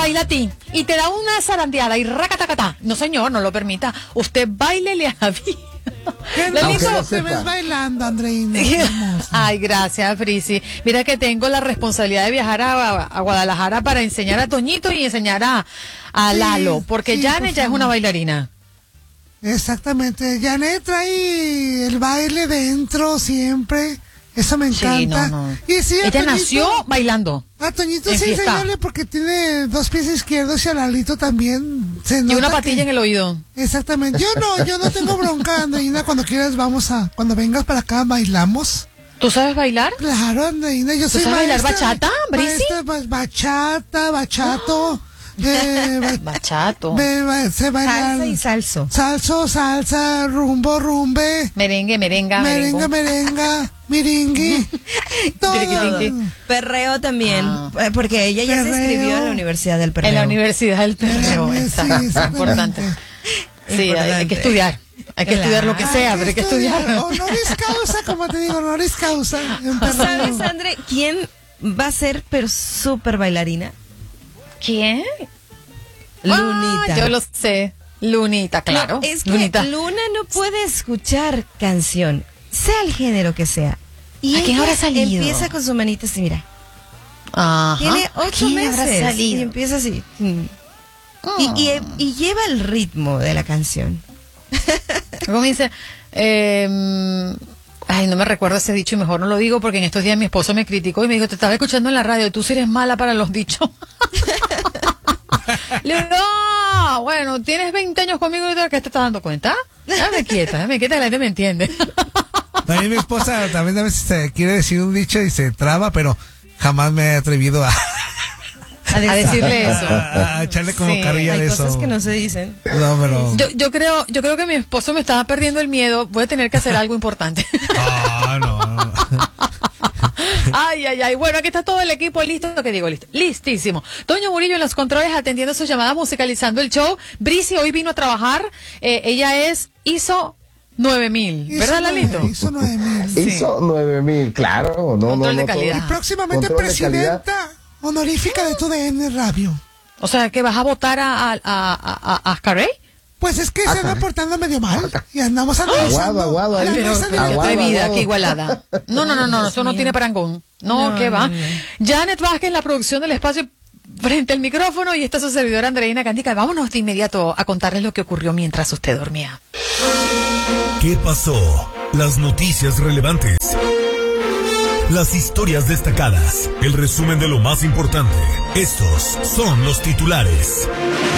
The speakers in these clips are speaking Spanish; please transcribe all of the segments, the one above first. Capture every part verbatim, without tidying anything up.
baila a ti y te da una zarandeada y racatacatá. No, señor, no lo permita. Usted bailele a la vida. ¿Qué no te ves bailando, Andreina? Ay, gracias, Frisi. Mira que tengo la responsabilidad de viajar a, a Guadalajara para enseñar a Toñito y enseñar a, a sí, Lalo, porque sí, Janet por ya es una bailarina. Exactamente, Janet trae el baile dentro siempre. Eso me encanta. Sí, no, no. Y sí, ella Toñito, nació bailando. A Toñito sí enseñarle porque tiene dos pies izquierdos y a Lalito también. Se nota y una patilla que... en el oído. Exactamente. Yo no, yo no tengo bronca, Andreina. Cuando quieras vamos a, cuando vengas para acá bailamos. ¿Tú sabes bailar? Claro, Andreina. Yo soy ¿Tú sabes maestra, bailar bachata, Brisi? Maestra, bachata, bachato. De, ba, Bachato. De, ba, se salsa y salso. Salso, salsa, rumbo, rumbe. Merengue, merenga, merenga, merenga, miringui. Todo. Perreo también, ah. porque ella ya perreo. Se inscribió en la Universidad del Perreo. En la Universidad del Perreo, sí, exacto. Sí, importante. Sí, importante. Hay, hay que estudiar. Hay que claro. estudiar lo que sea, pero hay que estudiar. estudiar. Honoris causa, como te digo, honoris causa. ¿Sabes, André, quién va a ser pero súper bailarina? ¿Quién? Lunita. Ah, yo lo sé. Lunita, claro. No, es que Lunita. Luna no puede escuchar canción, sea el género que sea. Y ¿a quién habrá salido? Empieza con su manita así, mira. Ajá. Tiene ocho meses y empieza así. Oh. Y, y, y lleva el ritmo de la canción. Como dice, eh, ay, no me recuerdo ese dicho y mejor no lo digo porque en estos días mi esposo me criticó y me dijo, te estaba escuchando en la radio, tú sí eres mala para los dichos. Le digo, no, bueno, tienes veinte años conmigo y ¿qué te estás dando cuenta? Dame quieta, dame quieta, la gente me entiende. También mi esposa también a veces se quiere decir un dicho y se traba, pero jamás me he atrevido a... A, a decirle eso. A, a echarle como sí, carrilla de eso. Hay cosas que no se dicen. No, pero... Yo, yo creo, yo creo que mi esposo me estaba perdiendo el miedo. Voy a tener que hacer algo importante. Ah, no, no. Ay, ay, ay. Bueno, aquí está todo el equipo listo. ¿Qué digo? Listo. Listísimo. Toño Murillo en los controles atendiendo sus llamadas, musicalizando el show. Brisi hoy vino a trabajar. Eh, ella es hizo nueve mil, ¿verdad, Lalito? Hizo nueve mil. Sí. Hizo nueve mil, claro. No, Control no, de no, calidad. Y próximamente presidenta honorífica de tu D N Radio. O sea, ¿que vas a votar a, a, a, a, a Carey? Pues es que se anda portando medio mal y andamos analizando. Aguado, aguado, pero qué atrevida, qué igualada. No, no, no, no, eso no tiene parangón. No, no, ¿qué va? No, no. Janet Vázquez, la producción del espacio frente al micrófono, y esta es su servidora Andreina Candica. Vámonos de inmediato a contarles lo que ocurrió mientras usted dormía. ¿Qué pasó? Las noticias relevantes. Las historias destacadas. El resumen de lo más importante. Estos son los titulares.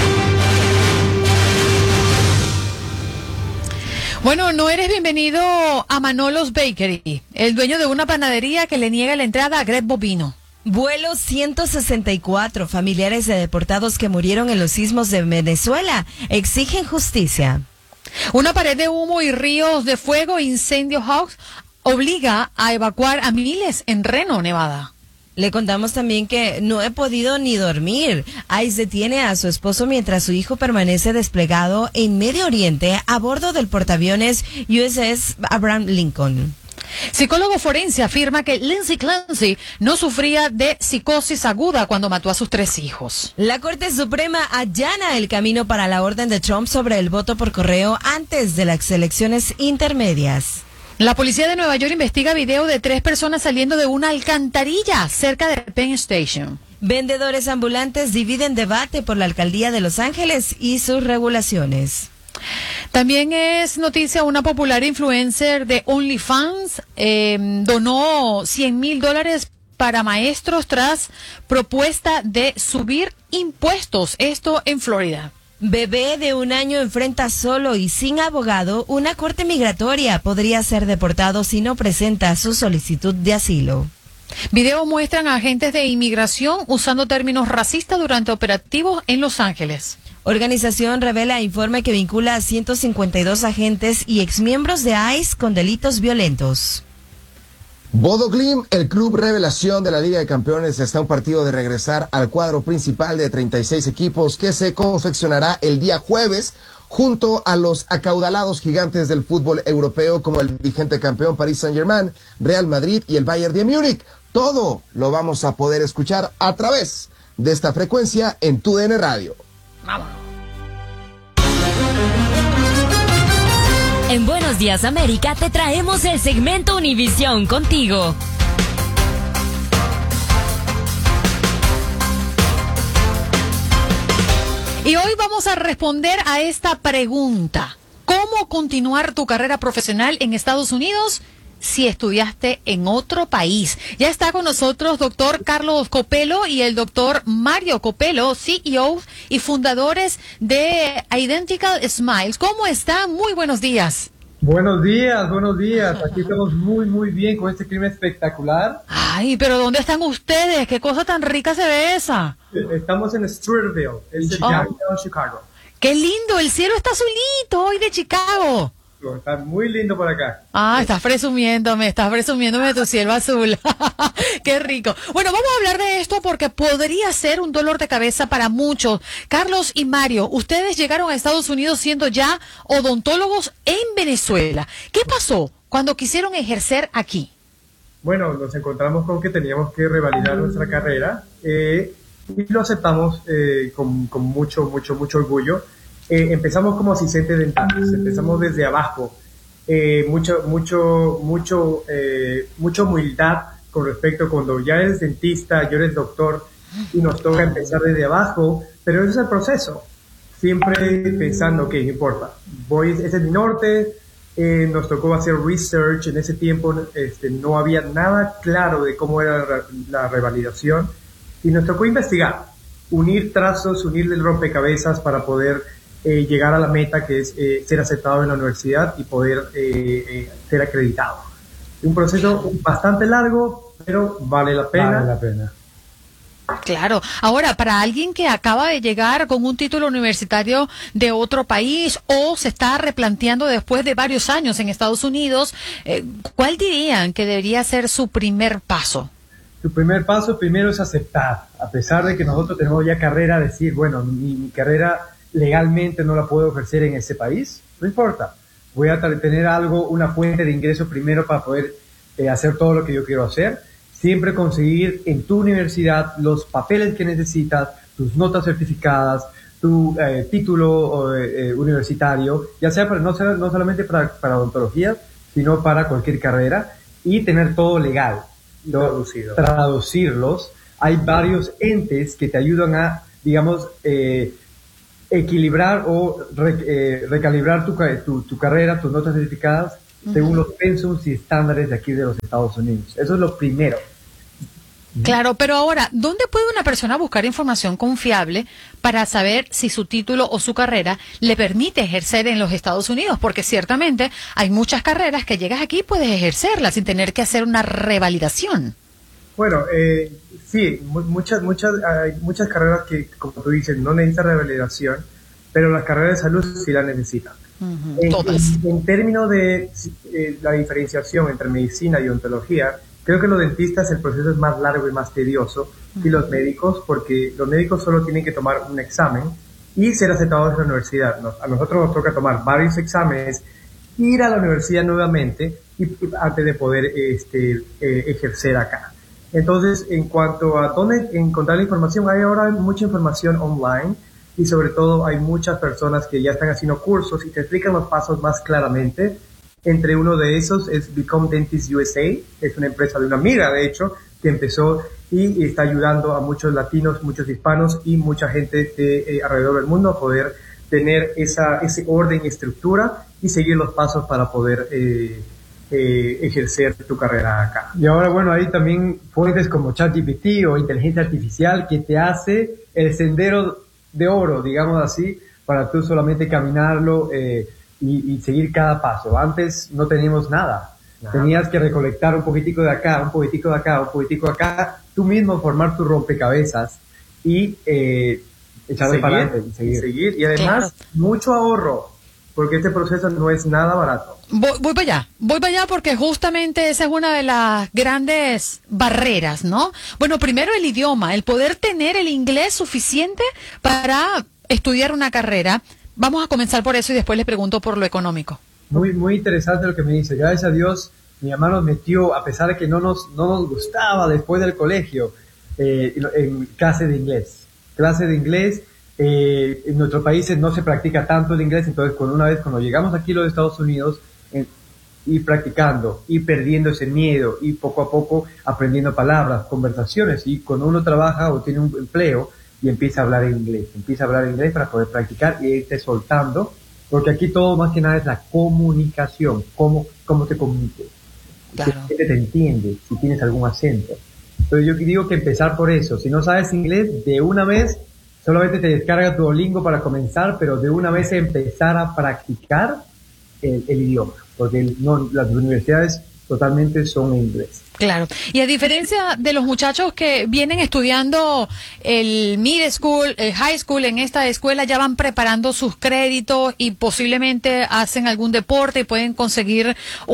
Bueno, no eres bienvenido a Manolos Bakery, el dueño de una panadería que le niega la entrada a Greg Bovino. Vuelo ciento sesenta y cuatro, familiares de deportados que murieron en los sismos de Venezuela exigen justicia. Una pared de humo y ríos de fuego, incendio Hawks, obliga a evacuar a miles en Reno, Nevada. Le contamos también que no he podido ni dormir. ICE detiene a su esposo mientras su hijo permanece desplegado en Medio Oriente a bordo del portaaviones U S S Abraham Lincoln. Psicólogo forense afirma que Lindsay Clancy no sufría de psicosis aguda cuando mató a sus tres hijos. La Corte Suprema allana el camino para la orden de Trump sobre el voto por correo antes de las elecciones intermedias. La policía de Nueva York investiga video de tres personas saliendo de una alcantarilla cerca de Penn Station. Vendedores ambulantes dividen debate por la alcaldía de Los Ángeles y sus regulaciones. También es noticia, una popular influencer de OnlyFans eh, donó cien mil dólares para maestros tras propuesta de subir impuestos, esto en Florida. Bebé de un año enfrenta solo y sin abogado una corte migratoria. Podría ser deportado si no presenta su solicitud de asilo. Videos muestran a agentes de inmigración usando términos racistas durante operativos en Los Ángeles. Organización revela informe que vincula a ciento cincuenta y dos agentes y exmiembros de ICE con delitos violentos. Bodo Glimt, el club revelación de la Liga de Campeones, está a un partido de regresar al cuadro principal de treinta y seis equipos que se confeccionará el día jueves junto a los acaudalados gigantes del fútbol europeo como el vigente campeón Paris Saint-Germain, Real Madrid y el Bayern de Múnich. Todo lo vamos a poder escuchar a través de esta frecuencia en Tu D N Radio. Vámonos. En Buenos Días América te traemos el segmento Univisión contigo. Y hoy vamos a responder a esta pregunta. ¿Cómo continuar tu carrera profesional en Estados Unidos si estudiaste en otro país? Ya está con nosotros doctor Carlos Copelo y el doctor Mario Copelo, C E O y fundadores de Identical Smiles. ¿Cómo están? Muy buenos días. Buenos días, buenos días. Aquí estamos muy, muy bien con este clima espectacular. Ay, pero ¿dónde están ustedes? ¿Qué cosa tan rica se ve esa? Estamos en Streeterville, en Chicago, oh. Chicago. ¡Qué lindo! El cielo está azulito hoy de Chicago. Está muy lindo por acá. Ah, estás presumiéndome, estás presumiéndome de tu cielo azul. Qué rico. Bueno, vamos a hablar de esto porque podría ser un dolor de cabeza para muchos. Carlos y Mario, ustedes llegaron a Estados Unidos siendo ya odontólogos en Venezuela. ¿Qué pasó cuando quisieron ejercer aquí? Bueno, nos encontramos con que teníamos que revalidar nuestra carrera eh, y lo aceptamos eh, con, con mucho, mucho, mucho orgullo. Eh, empezamos como asistentes dentales, empezamos desde abajo, eh, mucho, mucho, mucho, eh, mucha humildad con respecto a cuando ya eres dentista, yo eres doctor y nos toca empezar desde abajo, pero ese es el proceso, siempre pensando que no importa, voy, ese es mi norte, eh, nos tocó hacer research, en ese tiempo este, no había nada claro de cómo era la, la revalidación y nos tocó investigar, unir trazos, unir el rompecabezas para poder Eh, llegar a la meta que es eh, ser aceptado en la universidad y poder eh, eh, ser acreditado. Un proceso bastante largo, pero vale la pena. Vale la pena. Claro. Ahora, para alguien que acaba de llegar con un título universitario de otro país o se está replanteando después de varios años en Estados Unidos, eh, ¿cuál dirían que debería ser su primer paso? Su primer paso primero es aceptar, a pesar de que nosotros tenemos ya carrera, decir, bueno, mi, mi carrera legalmente no la puedo ejercer en ese país, no importa, voy a tener algo, una fuente de ingreso primero para poder eh, hacer todo lo que yo quiero hacer, siempre conseguir en tu universidad los papeles que necesitas, tus notas certificadas, tu eh, título eh, universitario, ya sea para, no, no solamente para, para odontología, sino para cualquier carrera, y tener todo legal, traducido. traducirlos. Hay varios entes que te ayudan a, digamos, eh, equilibrar o re, eh, recalibrar tu, tu, tu carrera, tus notas certificadas, uh-huh, según los pensums y estándares de aquí de los Estados Unidos. Eso es lo primero. Claro, pero ahora, ¿dónde puede una persona buscar información confiable para saber si su título o su carrera le permite ejercer en los Estados Unidos? Porque ciertamente hay muchas carreras que llegas aquí y puedes ejercerlas sin tener que hacer una revalidación. Bueno, eh, sí, muchas, muchas, hay muchas carreras que, como tú dices, no necesitan revalidación, pero las carreras de salud sí la necesitan. Uh-huh, en, todas. En, en términos de eh, la diferenciación entre medicina y odontología, creo que los dentistas el proceso es más largo y más tedioso uh-huh, que los médicos, porque los médicos solo tienen que tomar un examen y ser aceptados en la universidad. Nos, a nosotros nos toca tomar varios exámenes, ir a la universidad nuevamente y, y antes de poder este, eh, ejercer acá. Entonces, en cuanto a dónde encontrar la información, hay ahora mucha información online y sobre todo hay muchas personas que ya están haciendo cursos y te explican los pasos más claramente. Entre uno de esos es Become Dentist U S A, es una empresa de una amiga, de hecho, que empezó y está ayudando a muchos latinos, muchos hispanos y mucha gente de eh, alrededor del mundo a poder tener esa, ese orden y estructura y seguir los pasos para poder eh, eh, ejercer tu carrera acá. Y ahora, bueno, hay también fuentes como ChatGPT o inteligencia artificial que te hace el sendero de oro, digamos así, para tú solamente caminarlo eh, y, y seguir cada paso. Antes no teníamos nada. Nada. Tenías que recolectar un poquitico de acá, un poquitico de acá, un poquitico de acá, tú mismo formar tu rompecabezas y eh, echarle para adelante y seguir. Y, seguir. y además, claro, mucho ahorro, porque este proceso no es nada barato. Voy, voy para allá, voy para allá porque justamente esa es una de las grandes barreras, ¿no? Bueno, primero el idioma, el poder tener el inglés suficiente para estudiar una carrera. Vamos a comenzar por eso y después les pregunto por lo económico. Muy, muy interesante lo que me dice. Gracias a Dios, mi mamá nos metió, a pesar de que no nos, no nos gustaba después del colegio, eh, en clase de inglés. Clase de inglés, eh, en nuestros países no se practica tanto el inglés, entonces cuando una vez cuando llegamos aquí a los Estados Unidos, eh, ir practicando, ir perdiendo ese miedo, y poco a poco aprendiendo palabras, conversaciones, y cuando uno trabaja o tiene un empleo y empieza a hablar en inglés, empieza a hablar en inglés para poder practicar y irte soltando, porque aquí todo más que nada es la comunicación, cómo, cómo te comuniques, claro. Si te entiende, si tienes algún acento. Entonces yo digo que empezar por eso, si no sabes inglés, de una vez, solamente te descarga tu Duolingo para comenzar, pero de una vez empezar a practicar el, el idioma, porque el, no, las universidades totalmente son en inglés. Claro. Y a diferencia de los muchachos que vienen estudiando el middle school, el high school, en esta escuela ya van preparando sus créditos y posiblemente hacen algún deporte y pueden conseguir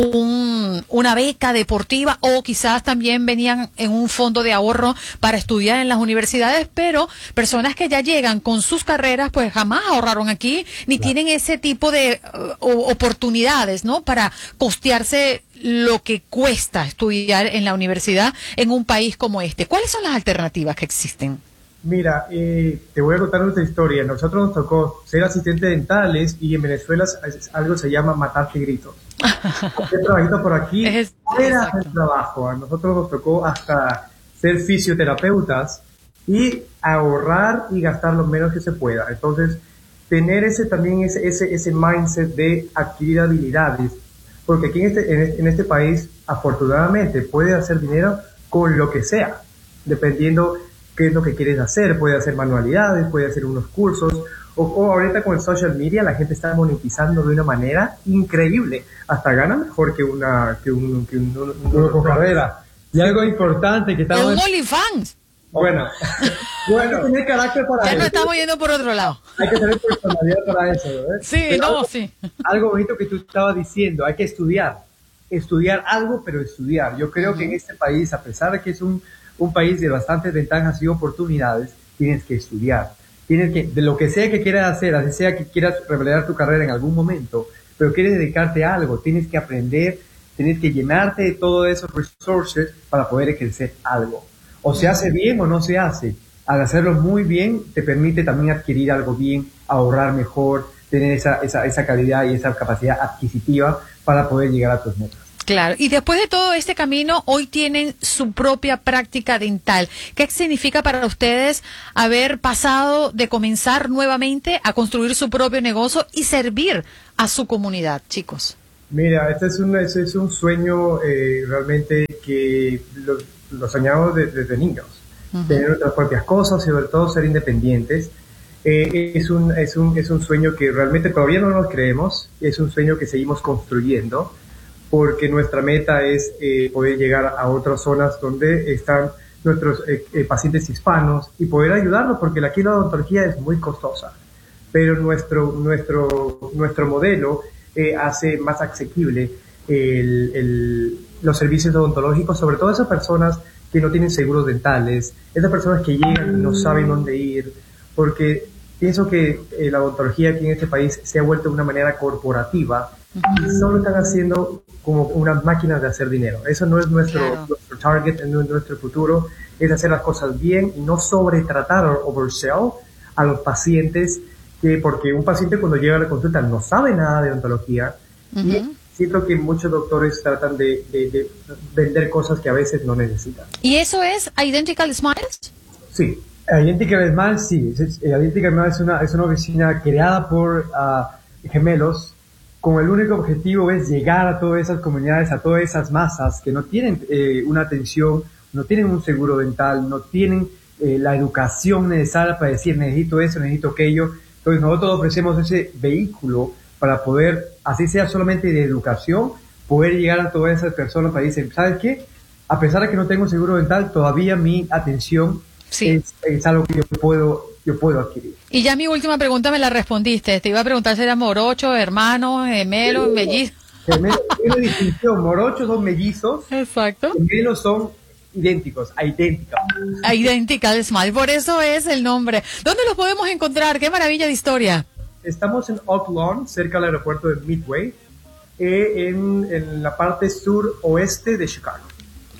un, una beca deportiva, o quizás también venían en un fondo de ahorro para estudiar en las universidades, pero personas que ya llegan con sus carreras pues jamás ahorraron aquí ni claro. tienen ese tipo de uh, oportunidades, ¿no? Para costearse lo que cuesta estudiar en la universidad en un país como este. ¿Cuáles son las alternativas que existen? Mira, eh, te voy a contar nuestra historia. Nosotros nos tocó ser asistentes dentales y en Venezuela algo se llama matarte gritos. Hacer trabajito por aquí es, era el trabajo. A nosotros nos tocó hasta ser fisioterapeutas y ahorrar y gastar lo menos que se pueda. Entonces, tener ese también ese, ese, ese mindset de adquirir habilidades. Porque aquí en este, en este, en este país, afortunadamente, puedes hacer dinero con lo que sea, dependiendo qué es lo que quieres hacer. Puedes hacer manualidades, puedes hacer unos cursos, o, o ahorita con el social media la gente está monetizando de una manera increíble. Hasta gana mejor que una que un, que un, un, un, uno con carrera. Y algo importante que estamos... ¡Un OnlyFans! Bueno, bueno, tener carácter para ya eso. nos estamos yendo por otro lado. Hay que tener personalidad para eso, ¿verdad? Sí, pero no, algo, sí. Algo bonito que tú estabas diciendo, hay que estudiar. Estudiar algo, pero estudiar. Yo creo uh-huh. que en este país, a pesar de que es un, un país de bastantes ventajas y oportunidades, tienes que estudiar. Tienes que, de lo que sea que quieras hacer, así sea que quieras revelar tu carrera en algún momento, pero quieres dedicarte a algo, tienes que aprender, tienes que llenarte de todos esos resources para poder ejercer algo. O se hace bien o no se hace. Al hacerlo muy bien, te permite también adquirir algo bien, ahorrar mejor, tener esa, esa, esa calidad y esa capacidad adquisitiva para poder llegar a tus metas. Claro, y después de todo este camino, hoy tienen su propia práctica dental. ¿Qué significa para ustedes haber pasado de comenzar nuevamente a construir su propio negocio y servir a su comunidad, chicos? Mira, este es un, este es un sueño eh, realmente que lo, lo soñamos desde, desde niños. Uh-huh. Tener nuestras propias cosas y sobre todo ser independientes. Eh, es, un, es, un, es un sueño que realmente todavía no nos creemos, es un sueño que seguimos construyendo, porque nuestra meta es eh, poder llegar a otras zonas donde están nuestros eh, eh, pacientes hispanos y poder ayudarlos, porque aquí la odontología es muy costosa, pero nuestro, nuestro, nuestro modelo eh, hace más asequible el, el, los servicios odontológicos, sobre todo esas personas que no tienen seguros dentales, esas personas que llegan y no saben dónde ir, porque pienso que eh, la odontología aquí en este país se ha vuelto de una manera corporativa y solo están haciendo como unas máquinas de hacer dinero. Eso no es nuestro, claro. nuestro target, no es nuestro futuro, es hacer las cosas bien y no sobretratar o oversell a los pacientes, que porque un paciente cuando llega a la consulta no sabe nada de odontología uh-huh. y siento que muchos doctores tratan de, de, de vender cosas que a veces no necesitan. ¿Y eso es Identical Smiles? Sí. Identical Smiles, sí. Identical Smiles es una, es una oficina creada por uh, gemelos, con el único objetivo es llegar a todas esas comunidades, a todas esas masas que no tienen eh, una atención, no tienen un seguro dental, no tienen eh, la educación necesaria para decir necesito eso, necesito aquello. Entonces nosotros ofrecemos ese vehículo para poder, así sea solamente de educación, poder llegar a todas esas personas para decir, ¿sabes qué? A pesar de que no tengo un seguro dental, todavía mi atención sí. es, es algo que yo puedo, yo puedo adquirir. Y ya mi última pregunta me la respondiste. Te iba a preguntar si era morocho, hermano, gemelo, sí, mellizo. Gemelo, tiene distinción. Morochos son mellizos. Exacto. Gemelos son idénticos, idénticos. Identical Smile, por eso es el nombre. ¿Dónde los podemos encontrar? ¡Qué maravilla de historia! Estamos en Oak Lawn, cerca del aeropuerto de Midway, eh, en, en la parte sur-oeste de Chicago.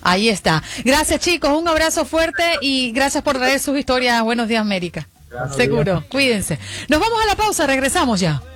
Ahí está. Gracias, chicos. Un abrazo fuerte y gracias por traer sus historias. Buenos días, América. Gracias. Seguro. Cuídense. Nos vamos a la pausa. Regresamos ya.